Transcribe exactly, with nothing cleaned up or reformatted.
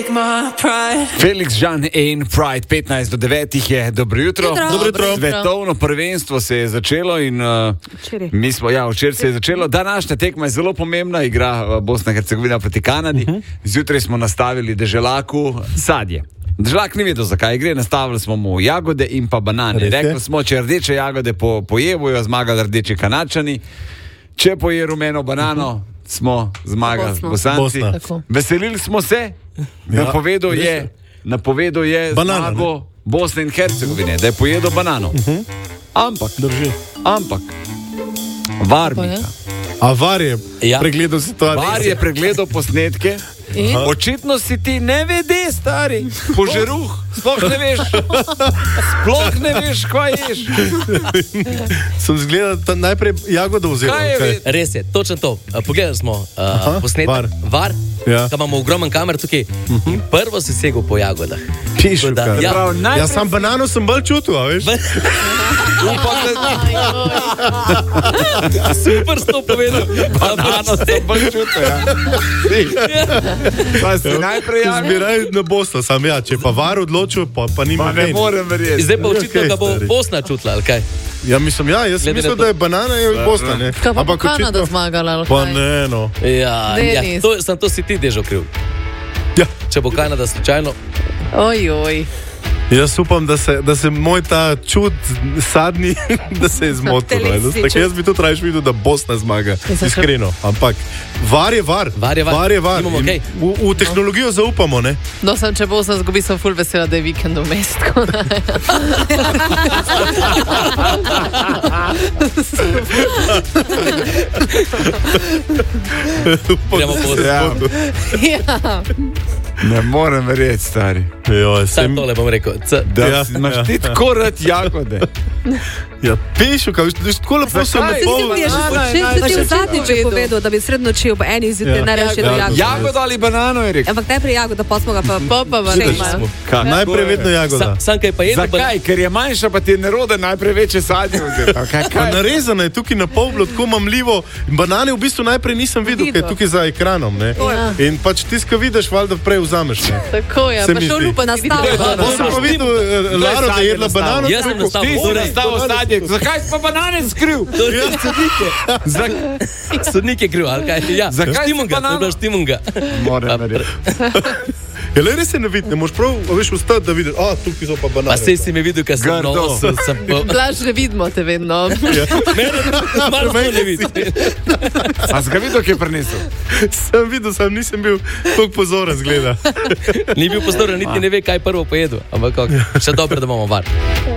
Felix Jean in Pride, petnajst do devetih je, dobro jutro. Dobro jutro. Svetovno prvenstvo se je začelo in uh, mi smo, ja, včeraj se je začelo. Današnja tekma je zelo pomembna, igra uh, Bosna in Hercegovina proti Kanadi. Uh-huh. Zjutraj smo nastavili deželaku sadje. Deželak ni vedel, zakaj gre, nastavili smo mu jagode in pa banane. Rekli smo, če rdeče jagode po, poje, bojo zmagali rdeči Kanadčani. Če poje rumeno banano, smo zmagali Bosanci. Veselili smo se, ja, napovedal je, napovedal je banana, zmago ne? Bosne in Hercegovine, da je pojedel banano. Uh-huh. Ampak, drži. Ampak, Varmika. A Var je ja. pregledal situacijo. Var je pregledal posnetke. Aha. Očitno si ti ne vede, stari, požeruh, sploh ne veš, sploh ne veš, kaj ješ. Sem zgledal najprej jagodo vzel. Okay. Res je, točno to. Pogledali smo uh, posnetek, var, var ja. Tam imamo ogromen kamer tukaj uh-huh. In prvo si segel po jagodah. Pišu, da, ja. Prav, najprej... ja, sam banano sem bolj čutil, a veš? Super sto povedal. Banano sem bolj čutil, ja. Pa si najprej jagoda. Zbiraj na Bosna, sam ja, če pa Var odločil, pa, pa nima ne morem verjeti. Zdaj pa očitno, da bo Bosna čutila, ali kaj? Ja, mislim, ja, jaz sem mislil, da je banana je od Bosna, ne. Kaj pa bo Kanada zmagala, ali kaj? Pa ne, no. Ja, ja to, sem to si ti dežo kriv. Ja. Če bo Kanada slučajno. Oj, oj. Jaz upam, da se, da se moj ta čud sadni, da se je zmotil. Tako jaz bi tudi raje videl, da Bosna zmaga. Iskreno. Ampak Var je Var. Var je Var. Var je Var. Okay. V, v tehnologijo zaupamo, ne? No, sem, če Bosna zgubi, sem ful vesela, da je vikend v mestu. Gremo po ja. Ja. Ne morem verjeti, stari. Jo, Sam sem... tole bom rekel. C- da ja, imaš ja, ti ja. tako rad jagode. Ja, pišu, kaj, tako lepo sem na pol. Če ti v zadnjič povedal, da bi srednoči ob eni zjutraj najrašče do jagoda. Jagoda ali banano, je rekel. Ampak najprej jagoda, pa smo ga pa popava. Najprej vedno jagoda. Sam, sam kaj pa jedel. Zakaj? Ker je manjša, pa ti je nerode najprej večje sadje vzeti. Narezano je tukaj na pol, bilo tako mamljivo. Banane v bistvu najprej nisem videl, ker je tukaj za ekranom. Ne? Ja. In pač ti, ko vidiš, valjda prej vzameš. Ne? Tako je, pa še lupa nastavlja. To sem pa videl, Laro, da je jedla banano. Jaz sem nastavil sadje. Zakaj si pa banane skril? Sodnik je kriv, ali kaj? Ja, Štimunga, to je bila Štimunga. Moram verjeti. Je le res je ne vidi, ne moš prav, veš, ustati, da vidiš, a, tukaj so pa banane. Pa sej si me videl, kaj sem nosil. Blaž, ne vidimo te vedno. Mene, malo me ne vidi. A si ga videl, kaj je prinesel? Sem videl, sam nisem bil toliko pozoren, zgleda. Ni bil pozoren, niti ne ve, kaj prvo pojedu. Ampak še dobro, da imamo Var.